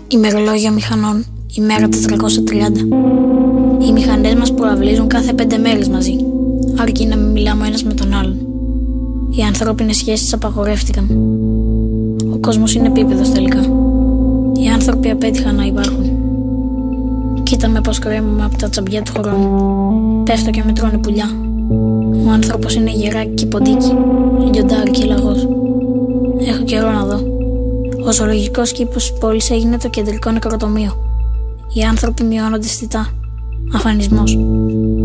Ημερολόγιο μηχανών, ημέρα 430. Οι μηχανές μας προαυλίζουν κάθε 5 μέρες μαζί, αρκεί να μην μιλάμε ο ένας με τον άλλον. Οι ανθρώπινες σχέσεις απαγορεύτηκαν. Ο κόσμος είναι επίπεδος τελικά. Οι άνθρωποι απέτυχαν να υπάρχουν. Κοίτα με πως κρέμουμε από τα τσαμπιά του χρόνου. Πέφτω και με τρώνε πουλιά. Ο άνθρωπος είναι γεράκι και ποντίκι, λιοντάρι και λαγός. Έχω καιρό να δω. Ο ζωολογικός κήπος της πόλης έγινε το κεντρικό νεκροτομείο. Οι άνθρωποι μειώνονται αισθητά. Αφανισμός.